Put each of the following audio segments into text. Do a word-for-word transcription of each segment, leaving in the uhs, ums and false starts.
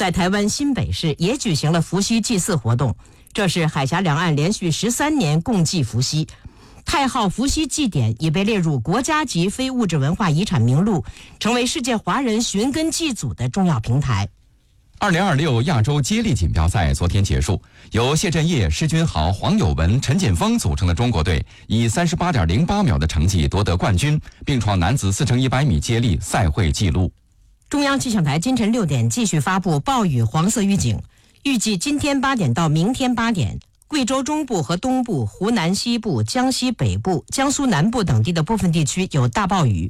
在台湾新北市也举行了伏羲祭祀活动，这是海峡两岸连续十三年共祭伏羲。太昊伏羲祭典已被列入国家级非物质文化遗产名录，成为世界华人寻根祭祖的重要平台。 二零二六亚洲接力锦标赛昨天结束，由谢震业、施君豪、黄有文、陈锦锋组成的中国队以三十八点零八秒的成绩夺得冠军，并创男子四乘一百米接力赛会纪录。 中央气象台今晨六点继续发布暴雨黄色预警，预计今天八点到明天八点，贵州中部和东部、湖南西部、江西北部、江苏南部等地的部分地区有大暴雨。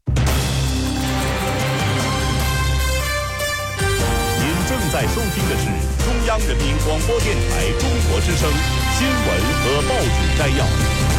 正在收听的是中央人民广播电台中国之声新闻和报纸摘要。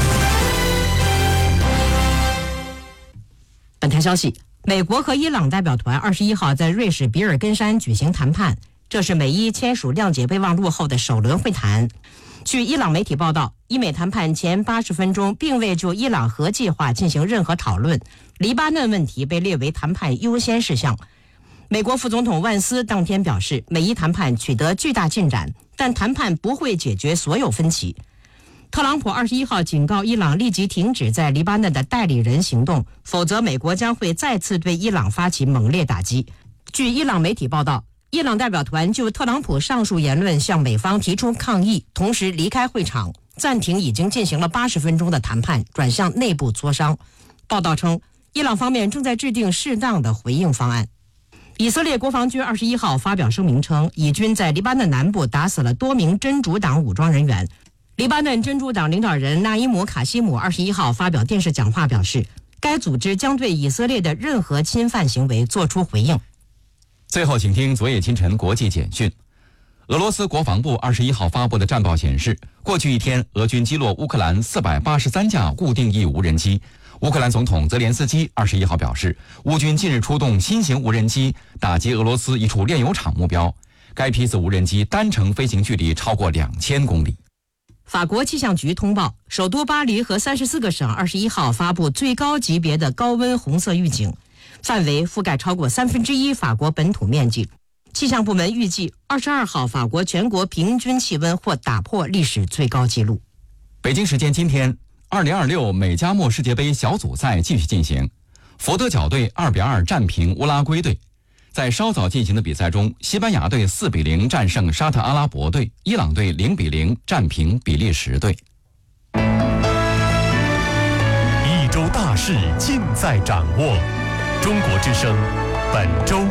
本台消息，美国和伊朗代表团二十一号在瑞士比尔根山举行谈判，这是美伊签署谅解备忘录后的首轮会谈。据伊朗媒体报道，伊美谈判前八十分钟并未就伊朗核计划进行任何讨论，黎巴嫩问题被列为谈判优先事项。美国副总统万斯当天表示，美伊谈判取得巨大进展，但谈判不会解决所有分歧。特朗普二十一号警告伊朗立即停止在黎巴嫩的代理人行动，否则美国将会再次对伊朗发起猛烈打击。据伊朗媒体报道，伊朗代表团就特朗普上述言论向美方提出抗议，同时离开会场，暂停已经进行了八十分钟的谈判，转向内部磋商。报道称，伊朗方面正在制定适当的回应方案。以色列国防军二十一号发表声明称，以军在黎巴嫩南部打死了多名真主党武装人员。黎巴嫩真主党领导人纳伊姆·卡西姆二十一号发表电视讲话表示，该组织将对以色列的任何侵犯行为作出回应。 最后，请听昨夜今晨国际简讯。俄罗斯国防部二十一号发布的战报显示，过去一天，俄军击落乌克兰四百八十三架固定翼无人机。乌克兰总统泽连斯基二十一号表示，乌军近日出动新型无人机打击俄罗斯一处炼油厂目标，该批次无人机单程飞行距离超过两千公里。 法国气象局通报，首都巴黎和三十四个省二十一号发布最高级别的高温红色预警，范围覆盖超过三分之一法国本土面积。气象部门预计，二十二号法国全国平均气温或打破历史最高纪录。 北京时间今天，二零二六美加墨世界杯小组赛继续进行，佛得角队二比二战平乌拉圭队。在稍早进行的比赛中，西班牙队四比零战胜沙特阿拉伯队，伊朗队零比零战平比利时队。 一周大事尽在掌握，中国之声本周。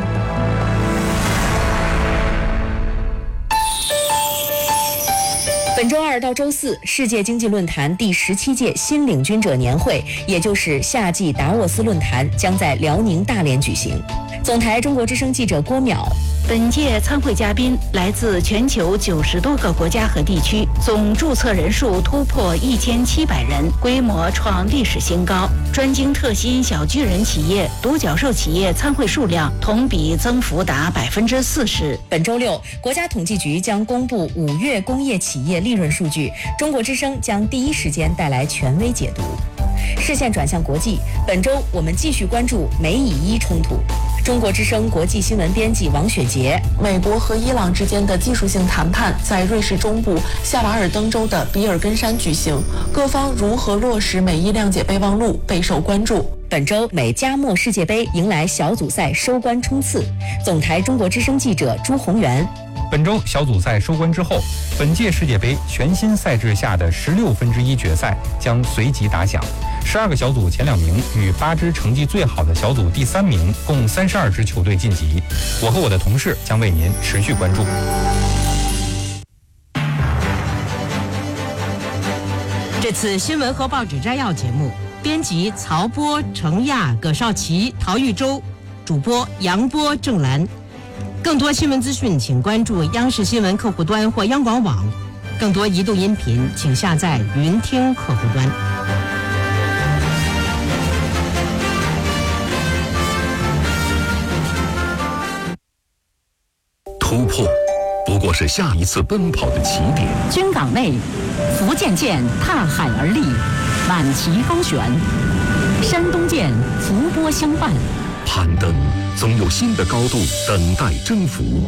本周二到周四，世界经济论坛第十七届新领军者年会，也就是夏季达沃斯论坛，将在辽宁大连举行。总台中国之声记者郭淼。 本届参会嘉宾来自全球九十多个国家和地区，总注册人数突破一千七百人，规模创历史新高。专精特新小巨人企业、独角兽企业参会数量同比增幅达百分之四十。 本周六，国家统计局将公布五月工业企业利润数据，中国之声将第一时间带来权威解读。视线转向国际，本周我们继续关注美以伊冲突。中国之声国际新闻编辑王雪杰。 美国和伊朗之间的技术性谈判在瑞士中部夏瓦尔登州的比尔根山举行，各方如何落实美伊谅解备忘录备受关注。 本周美加墨世界杯迎来小组赛收官冲刺，总台中国之声记者朱宏元。 本周小组赛收官之后，本届世界杯全新赛制下的十六分之一决赛将随即打响。十二个小组前两名与八支成绩最好的小组第三名共三十二支球队晋级。我和我的同事将为您持续关注。 这次新闻和报纸摘要节目，编辑曹波、程亚、葛少奇、陶玉洲，主播杨波、郑兰。更多新闻资讯，请关注央视新闻客户端或央广网。更多移动音频，请下载云听客户端。 突破不过是下一次奔跑的起点。 军港内，福建舰踏海而立，满旗高悬；山东舰伏波相伴。 攀登总有新的高度等待征服。